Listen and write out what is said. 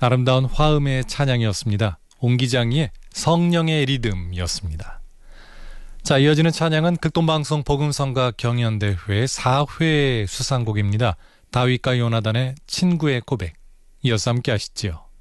아름다운 화음의 찬양이었습니다. 옹기장이의 성령의 리듬이었습니다. 자, 이어지는 찬양은 극동방송 복음성가 경연대회 4회 수상곡입니다. 다윗과 요나단의 친구의 고백. 이어서 함께 하시지요.